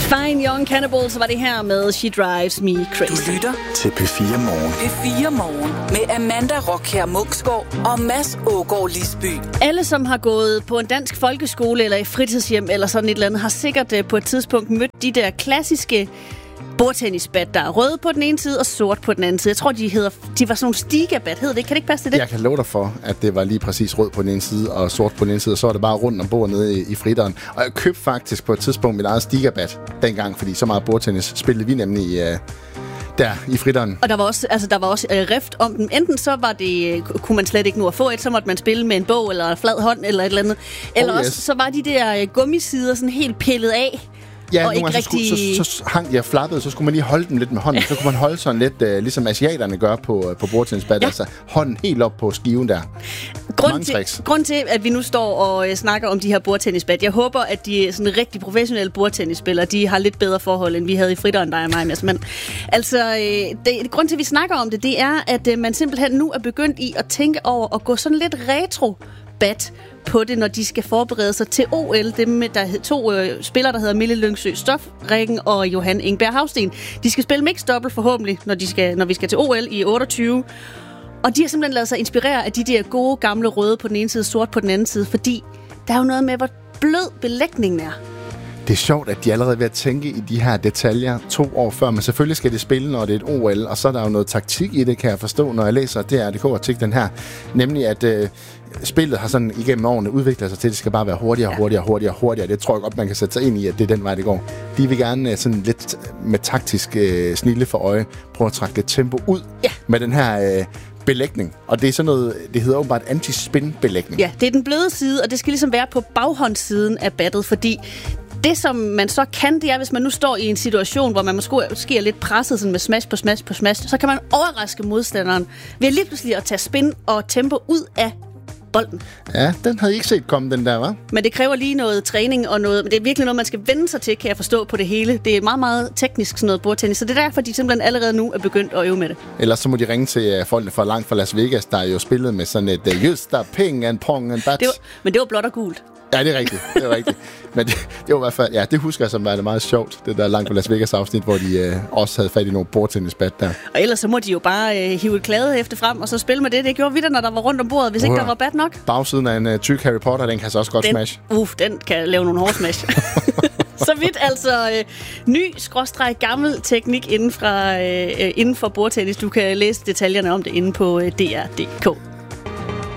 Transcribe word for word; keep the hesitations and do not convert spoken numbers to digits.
Fine Young Cannibals var det her med She Drives Me Crazy. Du lytter til P fire Morgen. P fire Morgen med Amanda Rockher Munksgaard og Mads Ågaard Lisby. Alle, som har gået på en dansk folkeskole eller i fritidshjem eller sådan et eller andet, har sikkert på et tidspunkt mødt de der klassiske bordtennisbat, der er røde på den ene side og sort på den anden side. Jeg tror, de hedder, de var sådan nogle stigabat, hed det? Kan det ikke passe til det? Jeg kan love dig for, at det var lige præcis rød på den ene side og sort på den ene side, og så var det bare rundt om bordet nede i, i fritteren. Og jeg købte faktisk på et tidspunkt mit eget stigabat dengang, fordi så meget bordtennis spillede vi nemlig i, uh, der i fritteren. Og der var også, altså, der var også uh, rift om dem. Enten så var det, kunne man slet ikke nå at få et, så måtte man spille med en bog eller en flad hånd eller et eller andet. Eller oh, yes. også så var de der uh, gummisider sådan helt pillet af. Ja, og nogle gange rigtig... så, så, så hang de og flappede, så skulle man lige holde dem lidt med hånden. Så kunne man holde sådan lidt, uh, ligesom asiaterne gør på, på bordtennisbat. Ja. Altså hånden helt op på skiven der. Grund til, grund til, at vi nu står og uh, snakker om de her bordtennisbat. Jeg håber, at de sådan rigtig professionelle bordtennisspillere, de har lidt bedre forhold, end vi havde i fritteren, dig og mig. Men altså, uh, det, grund til, at vi snakker om det, det er, at uh, man simpelthen nu er begyndt i at tænke over at gå sådan lidt retro bat på det, når de skal forberede sig til O L. Dem med, der er to øh, spillere, der hedder Mille Lyngsø Stofrikken og Johan Ingberg Havsten. De skal spille mixed double forhåbentlig, når, de skal, når vi skal til O L i otteogtyve. Og de har simpelthen lavet sig inspirere af de der gode, gamle røde på den ene side, sort på den anden side, fordi der er jo noget med, hvor blød belægningen er. Det er sjovt, at de allerede er ved at tænke i de her detaljer to år før, men selvfølgelig skal det spille, når det er et O L, og så er der jo noget taktik i det, kan jeg forstå, når jeg læser D R punktum D K den her, nemlig at øh, spillet har sådan igennem årene udviklet sig til, at det skal bare være hurtigere, hurtigere, hurtigere, hurtigere. Det tror jeg godt, man kan sætte sig ind i, at det er den vej, det går. De vil gerne sådan lidt med taktisk øh, snille for øje prøve at trække lidt tempo ud ja. med den her øh, belægning. Og det er sådan noget, det hedder åbenbart anti-spin-belægning. Ja, det er den bløde side, og det skal ligesom være på baghåndssiden af battet, fordi det, som man så kan, det er, hvis man nu står i en situation, hvor man måske, måske er lidt presset sådan med smash på smash på smash, så kan man overraske modstanderen ved lige pludselig at tage spin og tempo ud af bolden. Ja, den havde I ikke set komme, den der, hva'? Men det kræver lige noget træning og noget, men det er virkelig noget, man skal vende sig til, kan jeg forstå på det hele. Det er meget, meget teknisk sådan noget bordtennis, så det er derfor, de simpelthen allerede nu er begyndt at øve med det. Ellers så må de ringe til folkene fra langt fra Las Vegas, der er jo spillet med sådan et uh, just der ping and pong and bat. Det var, men det var blåt og gult. Ja, det er rigtigt. Det er rigtigt. Men det, det var i hvert fald, ja, det husker jeg som var det meget sjovt, det der langt på Las Vegas afsnit, hvor de øh, også havde fat i nogle bordtennisbat der. Og ellers så må de jo bare øh, hive et klade frem og så spille med det. Det gjorde vi da, når der var rundt om bordet, hvis uh, ikke der var bat nok. Bagsiden af en uh, tyk Harry Potter, den kan så også godt den, smash. Uff, den kan lave nogle hårde smash. Så vidt altså øh, ny skråstreg gammel teknik inden, fra, øh, inden for bordtennis. Du kan læse detaljerne om det inde på øh, D R punktum D K.